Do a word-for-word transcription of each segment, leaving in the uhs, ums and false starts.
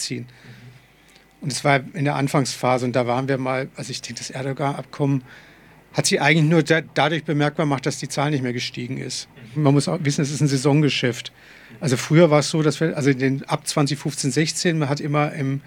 ziehen. Und es war in der Anfangsphase und da waren wir mal, also ich denke, das Erdogan-Abkommen hat sie eigentlich nur da, dadurch bemerkbar gemacht, dass die Zahl nicht mehr gestiegen ist. Man muss auch wissen, es ist ein Saisongeschäft. Also früher war es so, dass wir, also den, ab zwanzig fünfzehn, sechzehn, man hat immer im,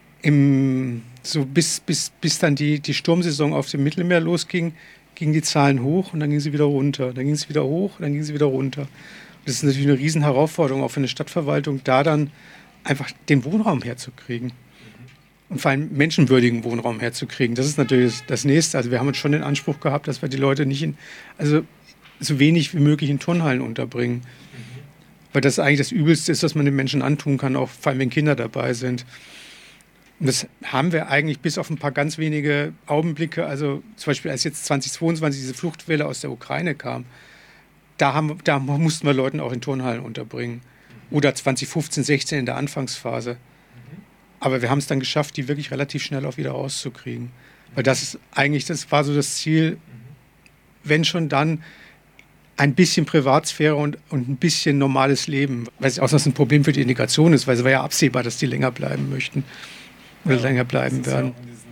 im so bis, bis, bis dann die, die Sturmsaison auf dem Mittelmeer losging, gingen die Zahlen hoch und dann gingen sie wieder runter. Dann ging es wieder hoch und dann gingen sie wieder runter. Und das ist natürlich eine riesen Herausforderung, auch für eine Stadtverwaltung, da dann einfach den Wohnraum herzukriegen. Und vor allem menschenwürdigen Wohnraum herzukriegen. Das ist natürlich das Nächste. Also wir haben uns schon den Anspruch gehabt, dass wir die Leute nicht in, also so wenig wie möglich in Turnhallen unterbringen. Mhm. Weil das eigentlich das Übelste ist, was man den Menschen antun kann, auch vor allem wenn Kinder dabei sind. Und das haben wir eigentlich bis auf ein paar ganz wenige Augenblicke, also zum Beispiel als jetzt zwanzig zweiundzwanzig diese Fluchtwelle aus der Ukraine kam, da, haben, da mussten wir Leuten auch in Turnhallen unterbringen. Oder zwanzig fünfzehn, sechzehn in der Anfangsphase. Aber wir haben es dann geschafft, die wirklich relativ schnell auch wieder rauszukriegen. Weil das ist eigentlich, das war so das Ziel, wenn schon dann ein bisschen Privatsphäre und, und ein bisschen normales Leben. Weil es auch noch ein Problem für die Integration ist, weil es war ja absehbar, dass die länger bleiben möchten oder ja, länger bleiben werden.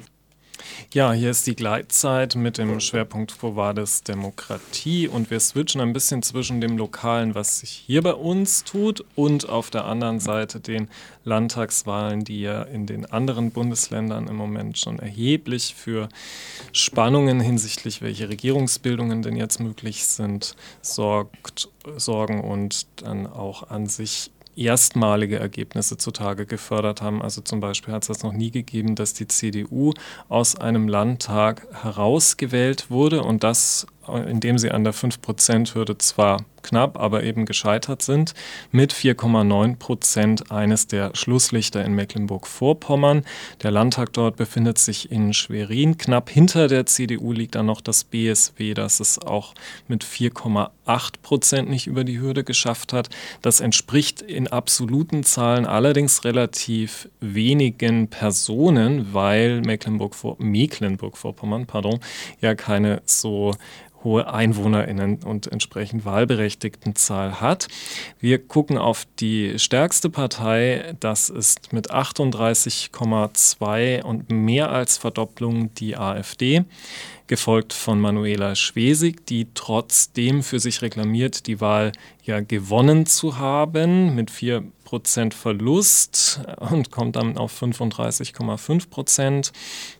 Ja, hier ist die Gleitzeit mit dem Schwerpunkt Quo Vadis Demokratie und wir switchen ein bisschen zwischen dem Lokalen, was sich hier bei uns tut, und auf der anderen Seite den Landtagswahlen, die ja in den anderen Bundesländern im Moment schon erheblich für Spannungen hinsichtlich welche Regierungsbildungen denn jetzt möglich sind, sorgt, sorgen und dann auch an sich erstmalige Ergebnisse zutage gefördert haben. Also zum Beispiel hat es das noch nie gegeben, dass die C D U aus einem Landtag herausgewählt wurde und das, indem sie an der fünf Prozent Hürde zwar knapp, aber eben gescheitert sind, mit vier Komma neun Prozent eines der Schlusslichter in Mecklenburg-Vorpommern. Der Landtag dort befindet sich in Schwerin. Knapp hinter der C D U liegt dann noch das B S W, das es auch mit vier Komma acht Prozent nicht über die Hürde geschafft hat. Das entspricht in absoluten Zahlen allerdings relativ wenigen Personen, weil Mecklenburg-Vor- Mecklenburg-Vorpommern, pardon, ja keine so hohe EinwohnerInnen und entsprechend wahlberechtigten Zahl hat. Wir gucken auf die stärkste Partei, das ist mit achtunddreißig Komma zwei und mehr als Verdopplung die AfD, gefolgt von Manuela Schwesig, die trotzdem für sich reklamiert, die Wahl ja gewonnen zu haben mit vier Prozent Verlust und kommt dann auf fünfunddreißig Komma fünf Prozent.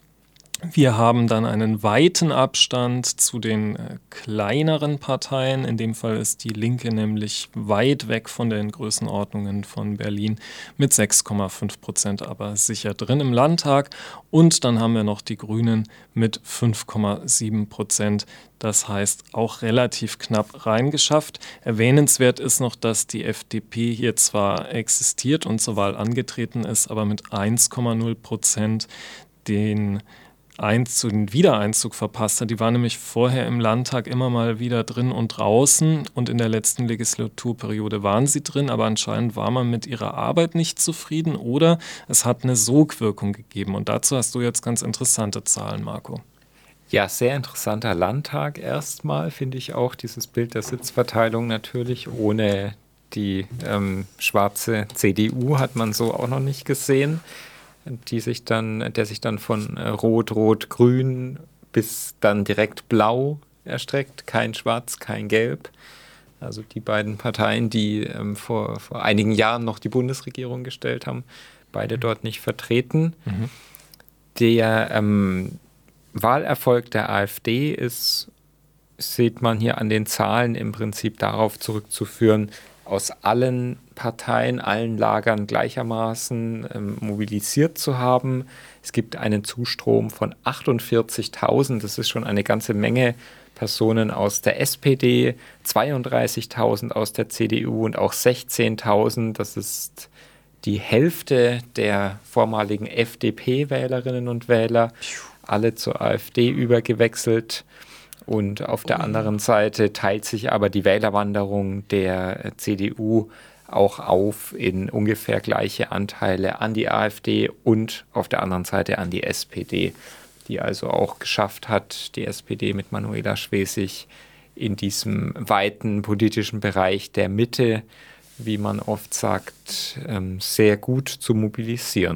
Wir haben dann einen weiten Abstand zu den äh, kleineren Parteien. In dem Fall ist die Linke nämlich weit weg von den Größenordnungen von Berlin mit sechs Komma fünf Prozent, aber sicher drin im Landtag. Und dann haben wir noch die Grünen mit fünf Komma sieben Prozent. Das heißt, auch relativ knapp reingeschafft. Erwähnenswert ist noch, dass die F D P hier zwar existiert und zur Wahl angetreten ist, aber mit eins Komma null Prozent den Einzug, den Wiedereinzug verpasst hat. Die war nämlich vorher im Landtag immer mal wieder drin und draußen und in der letzten Legislaturperiode waren sie drin, aber anscheinend war man mit ihrer Arbeit nicht zufrieden oder es hat eine Sogwirkung gegeben. Und dazu hast du jetzt ganz interessante Zahlen, Marco. Ja, sehr interessanter Landtag erstmal, finde ich auch, dieses Bild der Sitzverteilung natürlich. Ohne die ähm, schwarze C D U hat man so auch noch nicht gesehen. Die sich dann, der sich dann von Rot, Rot, Grün bis dann direkt Blau erstreckt. Kein Schwarz, kein Gelb. Also die beiden Parteien, die ähm, vor, vor einigen Jahren noch die Bundesregierung gestellt haben, beide dort nicht vertreten. Mhm. Der ähm, Wahlerfolg der AfD ist, sieht man hier an den Zahlen, im Prinzip darauf zurückzuführen, aus allen Parteien, allen Lagern gleichermaßen ähm, mobilisiert zu haben. Es gibt einen Zustrom von achtundvierzigtausend, das ist schon eine ganze Menge Personen aus der S P D, zweiunddreißigtausend aus der C D U und auch sechzehntausend, das ist die Hälfte der vormaligen F D P-Wählerinnen und Wähler, alle zur AfD übergewechselt. Und auf der anderen Seite teilt sich aber die Wählerwanderung der C D U auch auf in ungefähr gleiche Anteile an die AfD und auf der anderen Seite an die S P D, die also auch geschafft hat, die S P D mit Manuela Schwesig in diesem weiten politischen Bereich der Mitte, wie man oft sagt, sehr gut zu mobilisieren.